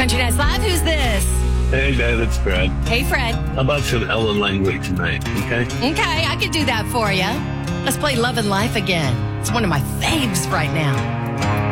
Country Nights Live. Who's this? Hey, Dad, it's Fred. Hey, Fred. How about some Ellen Langley tonight, okay? Okay, I could do that for you. Let's play Love and Life again. It's one of my faves right now.